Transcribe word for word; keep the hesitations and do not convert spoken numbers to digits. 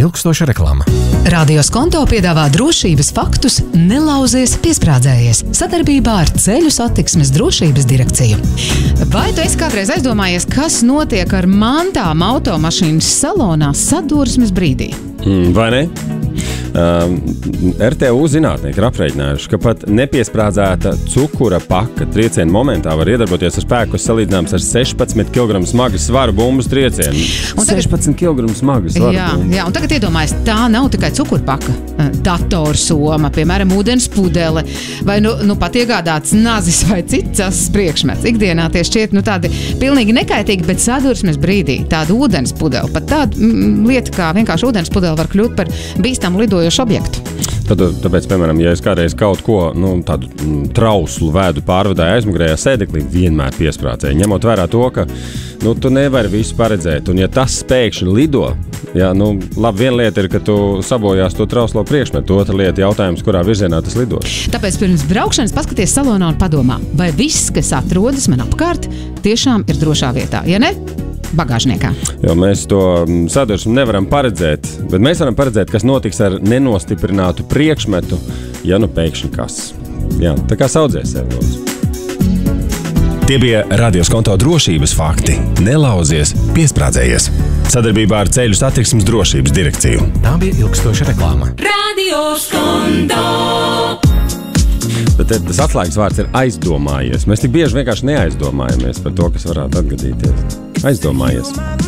ilgstoša reklāma. Radios Konto piedāvā drošības faktus nelauzies piesprādzējies sadarbībā ar Ceļu satiksmes drošības direkciju. Vai tu esi kādreiz aizdomājies, kas notiek ar mantām automašīnas salonā sadursmes brīdī? Mm, vai ne? Um, R T U zinātnieki ir aprēķinājuši, ka pat nepiesprādzēta cukura paka trieciena momentā var iedarboties ar spēku, kas salīdzināms ar sešpadsmit kilogramu smagu svaru bumbas triecienu. Tagad, sešpadsmit kilogramu smagu svaru jā, bumbu. Jā, un tagad iedomājies, tā nav tikai cukurpaka, datorsoma, piemēram, ūdens pudele, vai nu, nu pat iegādāts nazis vai cits priekšmets. Ikdienā tie šķiet nu, tādi pilnīgi nekaitīgi, bet sadursmes brīdī tāda ūdens pudele, pat tāda mm, lieta kā vienkārši ūdens pudele var kļūt par bīstamu lidojumu objektu. Tad, tāpēc, piemēram, ja es kādreiz kaut ko nu, tādu trauslu vēdu pārvadāju aizmugurējā sēdeklī, vienmēr piesprādzēju, ņemot vērā to, ka nu, tu nevari visu paredzēt. Un ja tas pēkšņi lido, jā, nu, labi, viena lieta ir, ka tu sabojās to trauslo priekšmetu, otra lieta jautājums, kurā virzienā tas lido. Tāpēc pirms braukšanas paskaties salonā un padomā, vai viss, kas atrodas man apkārt, tiešām ir drošā vietā. Ja ne, bagāžniekā. Jo mēs to sadursmi nevaram paredzēt, bet mēs varam paredzēt, kas notiks ar nenostiprinātu priekšmetu, ja nu pēkšņi kas. Jā, tā kā saudzies sev, lūdzu. Tie bija Radios Konto drošības fakti. Nelauzies, piesprādzējies. Sadarbībā ar Ceļu satiksmes drošības direkciju. Tā bija ilgstoša reklāma. Radios Konto. Bet tas atslēgas vārds ir aizdomājies. Mēs tik bieži vienkārši neaizdomājamies par to, kas varētu atgadīties. Aizdomājies.